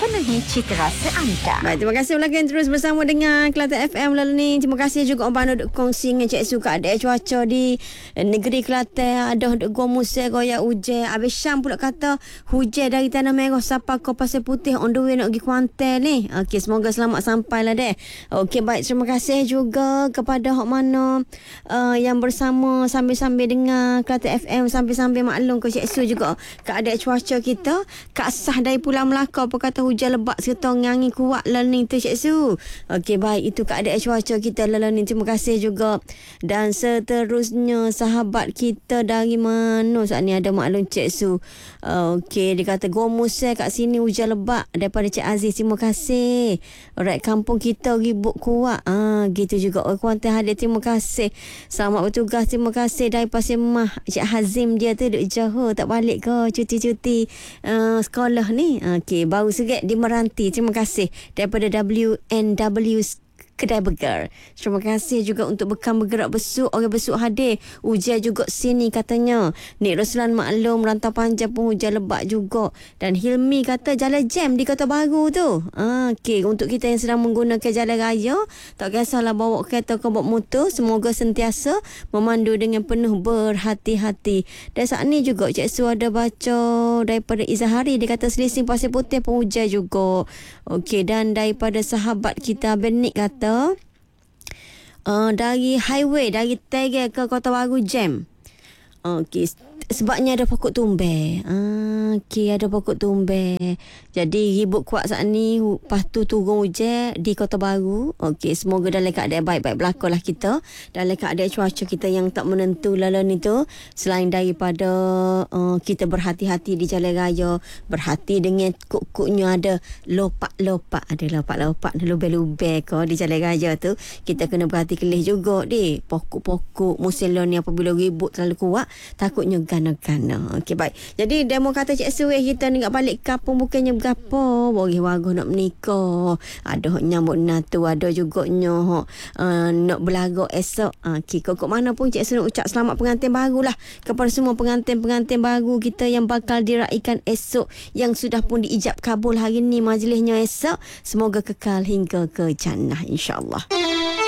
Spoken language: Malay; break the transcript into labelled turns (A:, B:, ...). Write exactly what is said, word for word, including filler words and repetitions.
A: penuhi cita rasa anda.
B: Baik, terima kasih ulang terus bersama dengan Kelantan F M lalu ni. Terima kasih juga Abang duk kongsi dengan Cik Su keadaan cuaca di negeri Kelantan. Ada duk gua musim goyak hujan. Habis Syam pula kata hujan dari Tanah Merah sampai ke Pasir Putih on the way nak pergi Kuantan ni. Okey, semoga selamat sampai lah deh. Okey, baik, terima kasih juga kepada hok mana uh, yang bersama sambil-sambil dengar Kelantan F M, sambil-sambil maklum ke Cik Su juga keadaan cuaca kita. Kak Sah dari Pulau Melaka apa kata hujan lebat serta angin kuat learning tu Cik Su. Okey, baik, itu keadaan cuaca kita learning. Terima kasih juga. Dan seterusnya sahabat kita dari mana saat ni ada maklum Cik Su. Okey, dia kata gomusai kat sini hujan lebat daripada Cik Aziz. Terima kasih. Alright, kampung kita ribut kuat. Ah, gitu juga. Oh, Kuantan hadir, terima kasih. Selamat bertugas, terima kasih. Dari Pasir Mah Cik Hazim dia tu duk Johor tak balik ke cuti-cuti uh, sekolah ni. Okey, baru segat di Meranti. Terima kasih daripada W N W Kedai Burger. Terima kasih juga untuk Bekam Bergerak Besuk. Orang besuk hadir. Hujan juga sini katanya. Nik Roslan maklum rantau panjang pun hujan lebat juga. Dan Hilmi kata jalan jam di Kota Baru tu. Ah, okey, untuk kita yang sedang menggunakan jalan raya, tak kisahlah bawa kereta ke bawa motor, semoga sentiasa memandu dengan penuh berhati-hati. Dan saat ni juga Cik Su ada baca daripada Izahari. Dia kata selisih Pasir Putih pun hujan juga. Okey, dan daripada sahabat kita Benik kata Uh, dari highway dari Tegel ke Kota Baru jam. Okey, sebabnya ada pokok tumbang. Ah, okey, ada pokok tumbang. Jadi ribut kuat saat ni. Lepas tu turun hujan di Kota Baru. Okey, semoga dalam keadaan baik-baik berlakulah kita. Dalam keadaan cuaca kita yang tak menentu lalu ni tu. Selain daripada uh, kita berhati-hati di jalan raya, berhati dengan kuk-kuknya ada lopak-lopak. Ada lopak-lopak, lubang-lubang ke di jalan raya tu. Kita kena berhati kelih juga deh. Pokok-pokok musim lalu ni apabila ribut terlalu kuat, takutnya gana-gana. Okey, baik. Jadi demo kata Cik Suweh kita ni nak balik kampung bukannya berapa. Borih warga nak menikah. Ada hok nyambut natu, ada juga nyo uh, nak berlaga esok. Okey, kok mana pun Cik Suweh ucap selamat pengantin barulah kepada semua pengantin-pengantin baru kita yang bakal diraikan esok, yang sudah pun diijab kabul hari ni majlisnya esok. Semoga kekal hingga ke jannah insya-Allah.